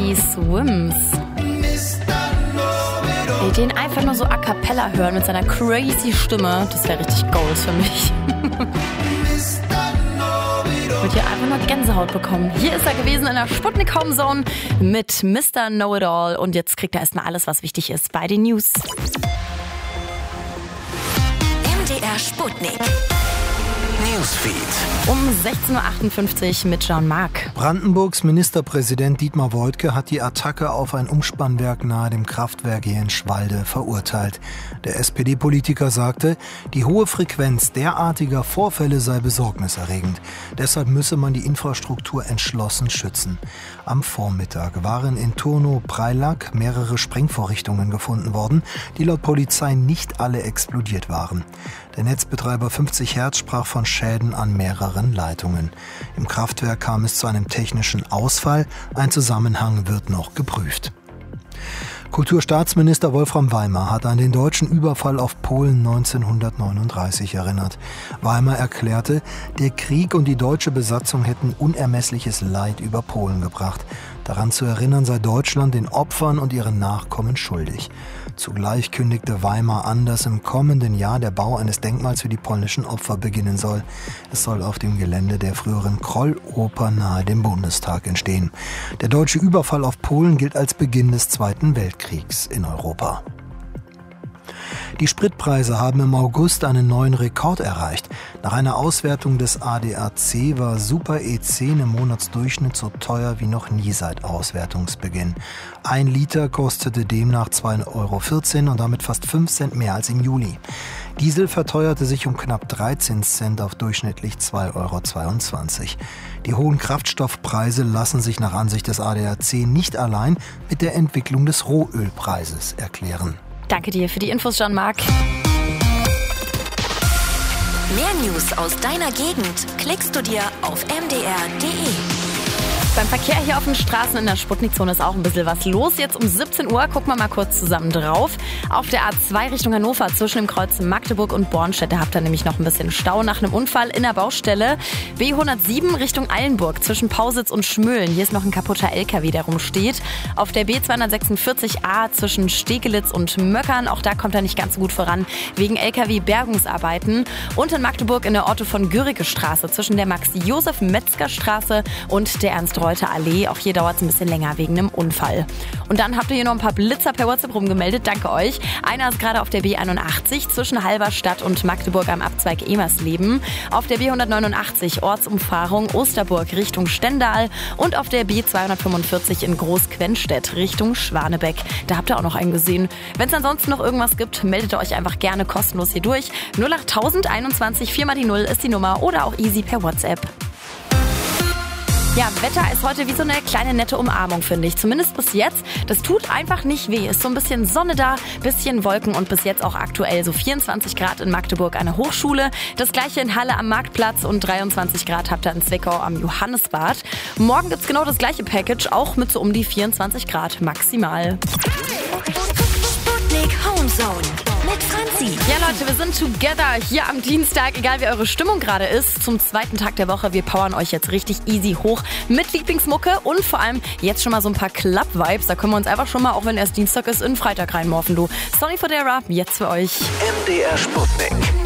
She Swims. Ey, den einfach nur so a cappella hören mit seiner crazy Stimme, das wäre richtig Gold für mich. Wird hier einfach nur Gänsehaut bekommen. Hier ist er gewesen in der Sputnik Home Zone mit Mr. Know-It-All. Und jetzt kriegt er erstmal alles, was wichtig ist bei den News. MDR Sputnik Newsfeed. Um 16.58 Uhr mit Jean-Marc. Brandenburgs Ministerpräsident Dietmar Woidke hat die Attacke auf ein Umspannwerk nahe dem Kraftwerk hier in Schwalde verurteilt. Der SPD-Politiker sagte, die hohe Frequenz derartiger Vorfälle sei besorgniserregend. Deshalb müsse man die Infrastruktur entschlossen schützen. Am Vormittag waren in Turnow-Preilack mehrere Sprengvorrichtungen gefunden worden, die laut Polizei nicht alle explodiert waren. Der Netzbetreiber 50 Hertz sprach von Schäden an mehreren Leitungen. Im Kraftwerk kam es zu einem technischen Ausfall. Ein Zusammenhang wird noch geprüft. Kulturstaatsminister Wolfram Weimer hat an den deutschen Überfall auf Polen 1939 erinnert. Weimer erklärte, der Krieg und die deutsche Besatzung hätten unermessliches Leid über Polen gebracht. Daran zu erinnern sei Deutschland den Opfern und ihren Nachkommen schuldig. Zugleich kündigte Weimer an, dass im kommenden Jahr der Bau eines Denkmals für die polnischen Opfer beginnen soll. Es soll auf dem Gelände der früheren Kroll-Oper nahe dem Bundestag entstehen. Der deutsche Überfall auf Polen gilt als Beginn des Zweiten Weltkriegs in Europa. Die Spritpreise haben im August einen neuen Rekord erreicht. Nach einer Auswertung des ADAC war Super E10 im Monatsdurchschnitt so teuer wie noch nie seit Auswertungsbeginn. 1 Liter kostete demnach 2,14 € und damit fast 5 Cent mehr als im Juli. Diesel verteuerte sich um knapp 13 Cent auf durchschnittlich 2,22 €. Die hohen Kraftstoffpreise lassen sich nach Ansicht des ADAC nicht allein mit der Entwicklung des Rohölpreises erklären. Danke dir für die Infos, Jean-Marc. Mehr News aus deiner Gegend klickst du dir auf mdr.de. Beim Verkehr hier auf den Straßen in der Sputnikzone ist auch ein bisschen was los. Jetzt um 17 Uhr gucken wir mal kurz zusammen drauf. Auf der A2 Richtung Hannover zwischen dem Kreuz Magdeburg und Bornstedt habt ihr nämlich noch ein bisschen Stau nach einem Unfall in der Baustelle. B107 Richtung Eilenburg zwischen Pausitz und Schmölln. Hier ist noch ein kaputter LKW, der rumsteht. Auf der B246A zwischen Stegelitz und Möckern. Auch da kommt er nicht ganz so gut voran wegen LKW-Bergungsarbeiten. Und in Magdeburg in der Otto von Guericke Straße zwischen der Max-Josef-Metzger-Straße und der Ernst-Reuter-Allee. Auch hier dauert es ein bisschen länger wegen einem Unfall. Und dann habt ihr hier noch ein paar Blitzer per WhatsApp rumgemeldet. Danke euch. Einer ist gerade auf der B81 zwischen Halberstadt und Magdeburg am Abzweig Emersleben. Auf der B189 Ortsumfahrung Osterburg Richtung Stendal. Und auf der B245 in Großquenstedt Richtung Schwanebeck. Da habt ihr auch noch einen gesehen. Wenn es ansonsten noch irgendwas gibt, meldet ihr euch einfach gerne kostenlos hier durch. 08000 21 4 mal die 0 ist die Nummer oder auch easy per WhatsApp. Ja, Wetter ist heute wie so eine kleine nette Umarmung, finde ich. Zumindest bis jetzt. Das tut einfach nicht weh. Ist so ein bisschen Sonne da, bisschen Wolken und bis jetzt auch aktuell so 24 Grad in Magdeburg an der Hochschule. Das gleiche in Halle am Marktplatz und 23 Grad habt ihr in Zwickau am Johannesbad. Morgen gibt's genau das gleiche Package, auch mit so um die 24 Grad maximal. Sputnik Home Zone mit Franzi. Ja Leute, wir sind together hier am Dienstag, egal wie eure Stimmung gerade ist, zum zweiten Tag der Woche. Wir powern euch jetzt richtig easy hoch mit Lieblingsmucke und vor allem jetzt schon mal so ein paar Club-Vibes. Da können wir uns einfach schon mal, auch wenn erst Dienstag ist, in Freitag reinmorfen, du. Sonny Fodera, jetzt für euch. MDR Sputnik.